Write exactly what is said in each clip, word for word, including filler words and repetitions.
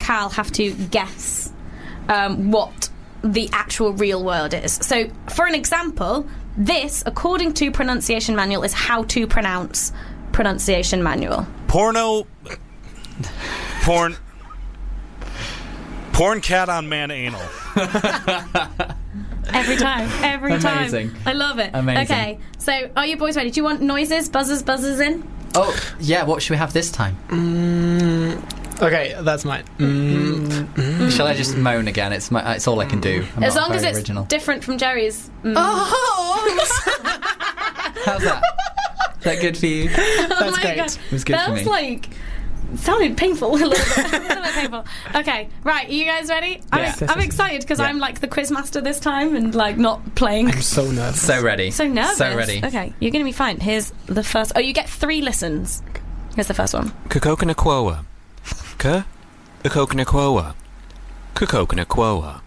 Cal have to guess um, what the actual real word is. So, for an example, this, according to Pronunciation Manual, is how to pronounce Pronunciation Manual. Porno... Porn... Porn cat on man anal. Every time. Every Amazing. time. I love it. Amazing. Okay, so are you boys ready? Do you want noises, buzzers, buzzers in? Oh, yeah, what should we have this time? Mm, okay, that's mine. Mm, mm. Shall I just moan again? It's my, it's all I can do. I'm As not long as very it's original. different from Jerry's. Mm. Oh! How's that? Is that good for you? Oh That's my great. God. It was good that for was me. like... sounded painful a little bit. A little bit painful. Okay, right, are you guys ready? I'm, Yeah. I'm excited because Yeah. I'm like the quizmaster this time and like not playing. I'm so nervous. So ready. So nervous. So ready. Okay, you're going to be fine. Here's the first... Oh, you get three listens. Here's the first one. Kakokanakwoa. Ka? Kakokanakwoa. Kakokanakwoa.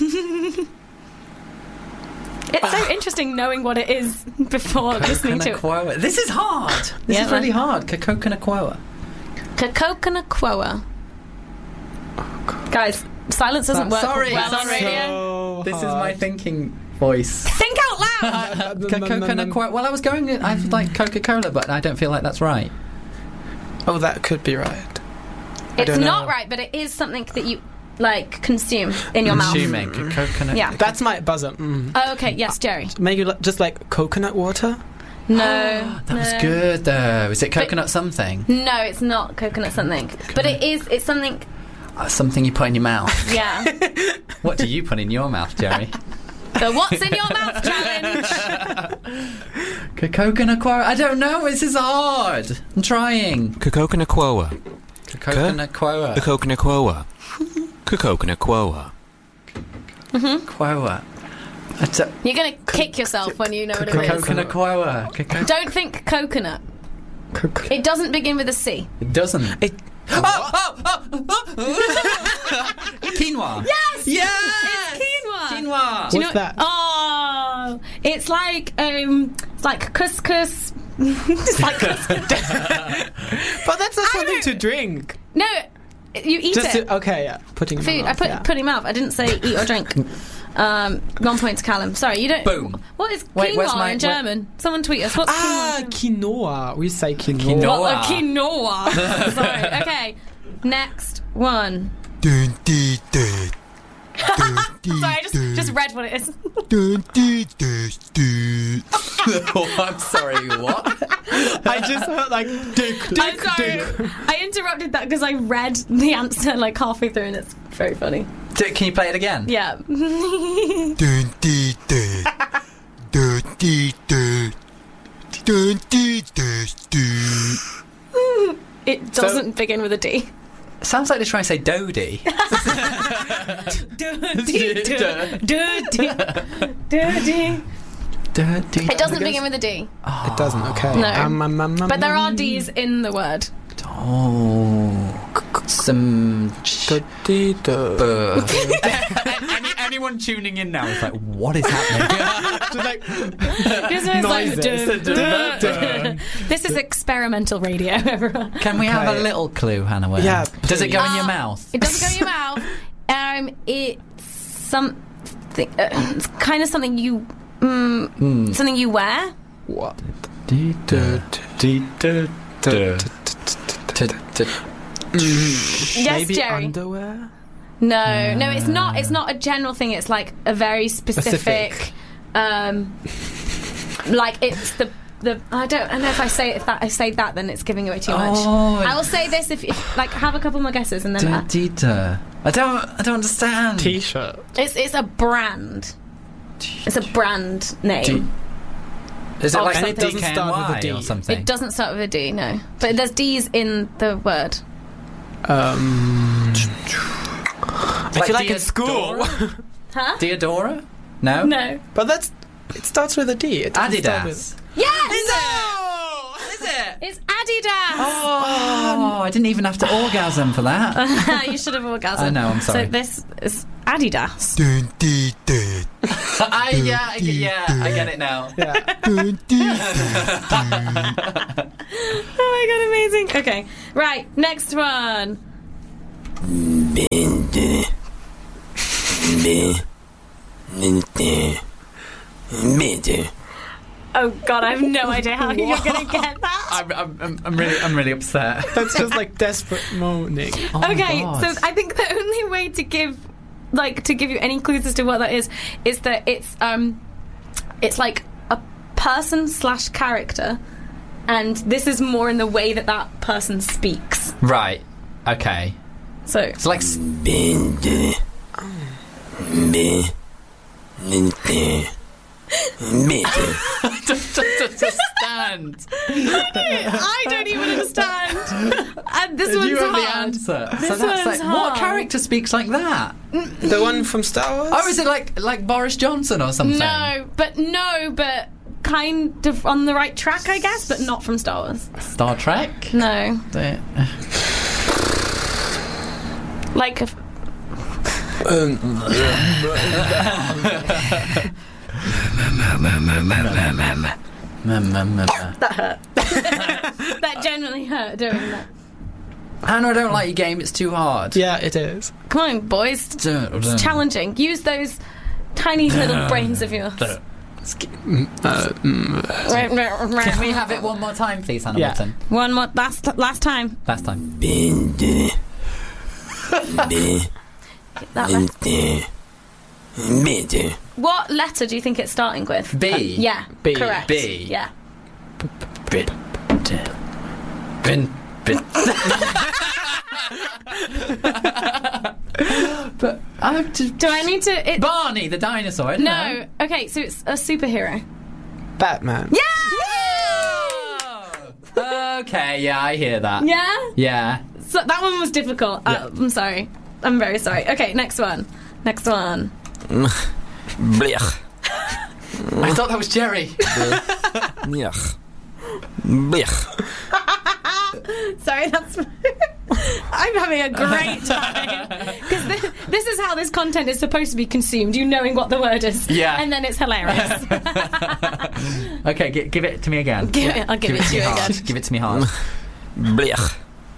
It's so interesting knowing what it is before listening to it. Kakokanakwoa. This is hard. This Yeah, is really man. hard. Kakokanakwoa. Kakokanakwoa. Guys, silence doesn't work Sorry, well on sorry. radio. So This is hard. my thinking voice. Think out loud! Kakokanakwoa. Well, I was going... I was like Coca-Cola, but I don't feel like that's right. Oh, that could be right. I It's don't not know. right, but it is something that you, like, consume in your mouth. Consuming. Coconut. Yeah. That's my buzzer. Mm. Oh, okay, yes, Jerry. Maybe li- just like coconut water? No. That was no. good, though. Is it coconut something? No, it's not coconut something. But it is, it's something, Uh, something you put in your mouth. yeah. What do you put in your mouth, Jerry? The what's in your mouth challenge. Kakokanakwoa. I don't know. This is hard. I'm trying. Kakokanakwoa. Kakokanakwoa. Kakokanakwoa. Kakokanakwoa. Quoa. I don't- You're going to kick yourself when you know what it is. Kakokanakwoa. Kako- Don't think coconut. Coc- It doesn't begin with a C. It doesn't. it, Oh, oh, oh, oh. Quinoa. Yes! Yes! It's quinoa. Quinoa. Do you What's know- that? Oh, it's like um, it's like couscous. It's like couscous. but that's not I something don't- to drink. No, you eat Just it. to, okay, yeah. Putting in my Food. I mouth, put yeah. put in mouth. I didn't say eat or drink. Um, one point to Callum. Sorry, you don't. Boom. What is Wait, where's quinoa my- in where- German? Someone tweet us. What's Ah, quinoa? quinoa. We say quinoa. Quinoa. Well, uh, quinoa. Sorry. Okay. Next one. Dun, dee, dee. Dun, dee, Sorry, I just dee. just read what it is. Dun, dee, dee, dee. Oh, I'm sorry, what? I just heard like dick, dick, I'm sorry. dick. I interrupted that because I read the answer like halfway through, and it's very funny. D- Can you play it again? Yeah. Dun, dee, dee. Dun, dee, dee. Dun, dee, dee, dee. It doesn't begin with a D. Sounds like they're trying to say Dodie. It Dodie. doesn't begin with a D. It doesn't, okay. No. Um, um, um, But there are um, D's in the word. Oh. Some. da-dee-da. Uh. Any, anyone tuning in now is like, what is happening? Just like, This is, like, Noises. duh, duh, duh. This is experimental radio, everyone. Can we have a Okay. little clue, Hannah? Ware? Yeah, Does it go in your Uh, mouth? It doesn't go in your mouth. Um, it's something. Uh, it's kind of something you. Mm, Hmm. Something you wear. what? T- t- Yes, Maybe Jerry. underwear? No, no, it's not. It's not a general thing. It's like a very specific. Specific. Um, like it's the the. I don't. I don't know if I say if that I say that, then it's giving away too much. Oh. I will say this if, if like have a couple more guesses and then uh, I don't. I don't understand. T-shirt. it's it's a brand. It's a brand name. D- Is it Oh, like and D it K doesn't N start with a Y D. or something? It doesn't start with a D, no. But there's D's in the word. Um, I feel like in Deodora? school. Huh? Deodora? No. No. But that's... It starts with a D. It doesn't start Adidas. with- Yes! Is it? It's Adidas! Oh, I didn't even have to orgasm for that. You should have orgasmed. I know, I'm sorry. So this is Adidas. Dun, dee, dee. I, yeah, I, yeah, I get it now. Yeah. Dun, dee, Oh my god, amazing. Okay, right, next one. Bindi. Bi. Ninte. Bindi. Oh God, I have no idea how you're going to get that. I'm, I'm, I'm, I'm really, I'm really upset. That's just like desperate moaning. Oh my Okay, God. so I think the only way to give, like, to give you any clues as to what that is, is that it's um, it's like a person slash character, and this is more in the way that that person speaks. Right. Okay. So It's like s- Bindi. Bi. Ninte. Bindi. just, just understand. I don't even understand. And this Do one's you have the hard. answer? This so that's one's like, what hard. character speaks like that? The one from Star Wars? Oh, is it like like Boris Johnson or something? No, but no, but kind of on the right track, I guess, but not from Star Wars. Star Trek? No, The- like a, that hurt. That genuinely hurt doing that. Hannah, I don't like your game. It's too hard. Yeah, it is. Come on, boys. It's challenging. Use those tiny little brains of yours. Uh, mm, Can we have it one more time, please, Hannah Yeah. Watson? One more, last, last time. Last time. Bindi. Bi. That le- Ninte. Bindi. what letter do you think it's starting with? B. Uh, yeah, B. correct. B. Yeah. Bit. Bin. Bin. But I'm just. Do I need to? It, Barney the dinosaur. I don't no. know. Okay, so it's a superhero. Batman. Yeah. Okay, yeah, I hear that. Yeah. Yeah. So that one was difficult. Uh, I'm sorry. I'm very sorry. Okay, next one. Next one. Blech. I thought that was Jerry. Blech. Blech. Sorry, that's. I'm having a great time because this, this is how this content is supposed to be consumed. You knowing what the word is, Yeah. and then it's hilarious. Okay, gi- give it to me again. Give it- I'll give it to you hard. again. Give it to me hard. Blech.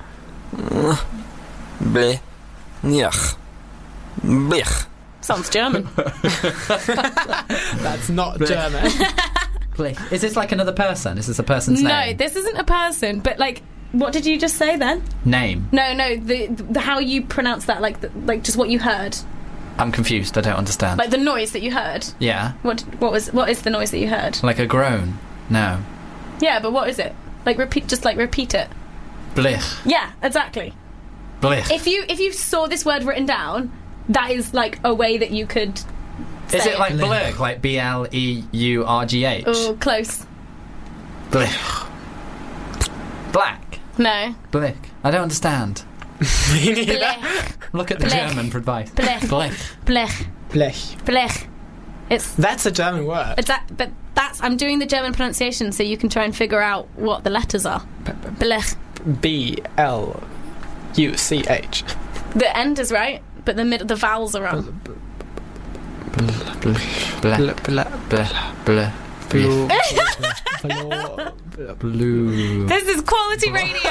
Blech. Blech. Blech. Sounds German. That's not German. Please. Is this like another person? Is this a person's No, name? this isn't a person. But like, what did you just say then? Name. No, no, the, the how you pronounce that, like, the, like just what you heard, I'm confused. I don't understand. like the noise that you heard. yeah. What what was what is the noise that you heard? Like a groan. No. Yeah, but what is it? Like repeat, just like repeat it. Blich. Yeah, exactly. Blich. If you if you saw this word written down, that is like a way that you could. Is say it like blurg? Like B L E U R G H? Oh, close. Blich. Black. No. Blick. I don't understand. Me neither. Blech, Look at the Blech. German for advice. Blech. Blech. blech, Blech. blech. It's That's a German word. it's that, but that's I'm doing the German pronunciation so you can try and figure out what the letters are. Blech. B L U C H. The end is right, but the mid the vowels are wrong. Blech. Bl- Blech. bl- Blech. Blech. Blue. Blue. Blue. This is quality radio.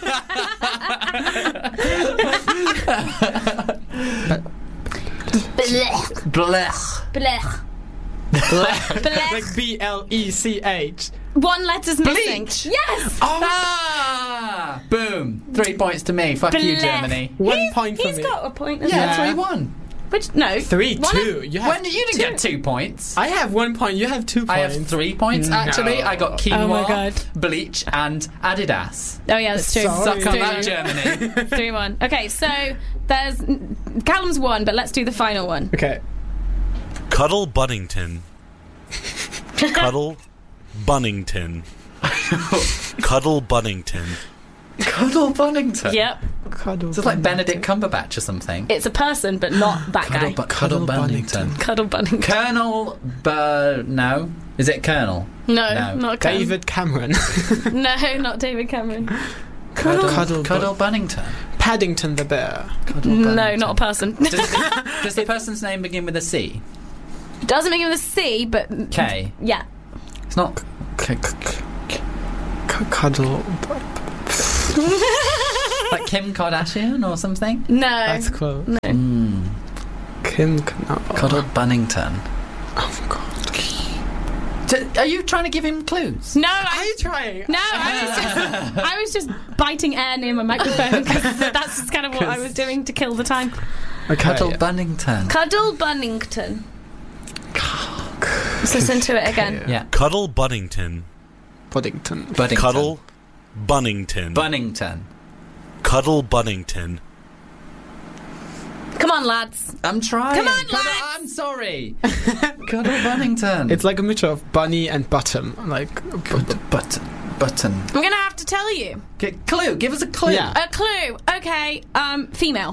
Blech. Blech. Blech. Blech. Like B L E C H. One letter's missing. Bleach. Yes. Ah! Boom. Three points to me. Fuck you, Blech. Germany. One He's- point for He's me. got a point. As Yeah, well. Yeah. three one. Which no. Three, One two. of- You have. When you didn't two. get two points. I have one point. You have two points. I have three points No. actually. I got quinoa, Oh my God. bleach, and Adidas. Oh yeah, that's true. Sorry. Suck on Three. that, Germany. Three one. Okay, so there's Callum's one, but let's do the final one. Okay. Cuddle Buddington. Cuddle Bunnington. Cuddle Buddington. Cuddle Bunnington. Yep, Cuddle. It's like Benedict Cumberbatch or something. it's a person, but not that Cuddle, guy. Bu- Cuddle Cuddle Bunnington. Cuddle Bunning. Colonel Bur... No. Is it Colonel? No, No. not Callum. David Cameron. No, not David Cameron. Cuddle, Cuddle Cuddle Bunnington. Paddington the bear. Cuddle No, Bunnington. not a person. Does, does the person's name begin with a C? Doesn't begin with a C, but K. yeah. It's not... C- c- c- Cuddle. Like Kim Kardashian or something? No. That's cool. No. Mm. Kim Kardashian. Cuddle Bunnington. Oh God. D- are you trying to give him clues? No, Are I, you trying? no, I was just, I was just biting air near my microphone because that's just kind of what I was doing to kill the time. Okay. Cuddle Bunnington. Cuddle Bunnington. Let's listen to it again. Yeah. Cuddle Bunnington. Puddington. Buddington. Cuddle Bunnington. Bunnington. Cuddle Bunnington. Come on, lads. I'm trying. Come on, Cuddle- lads. I'm sorry. Cuddle Bunnington. It's like a mixture of bunny and bottom. Like But- button. Button. I'm going to have to tell you. G- clue. Give us a clue. Yeah. A clue. Okay, um, female.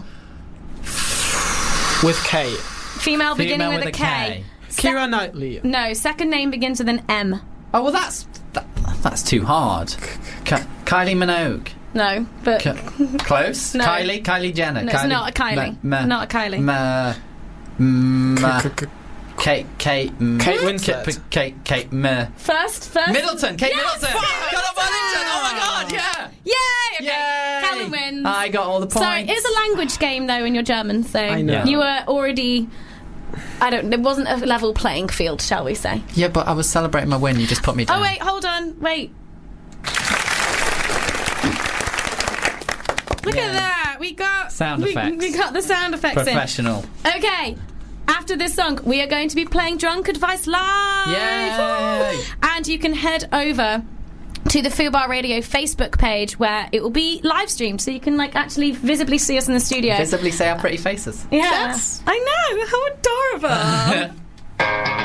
with K. Female beginning Female with, a K. Se- Keira Knightley. no, second name begins with an M. Oh well, that's that, that's too hard. K- Kylie Minogue. No, but K- close. No. Kylie. Kylie Jenner. no, Kylie, it's not a Kylie. Ma- ma- not a Kylie. Ma- ma- K- k- Kate. Kate. m- Kate Kate. Winslet. Kate. Kate. ma- First, first. Middleton. Kate Yes! Middleton. Fuck! Cuddle Bunnington. Oh my God. Yeah. Yay! Okay. Yay! Callum wins. I got all the So points. it is a language game though, and you're German, so I know. you were already. I don't. There wasn't a level playing field, shall we say? Yeah, but I was celebrating my win. You just put me down. Oh wait, hold on, wait. Look Yeah. at that. We got Sound we, effects. We got the sound effects in. Professional. Okay. After this song, we are going to be playing Drunk Advice live. Yay! And you can head over to the Fubar Radio Facebook page where it will be live streamed, so you can like actually visibly see us in the studio. Visibly say our pretty faces. Yeah. I know. How adorable.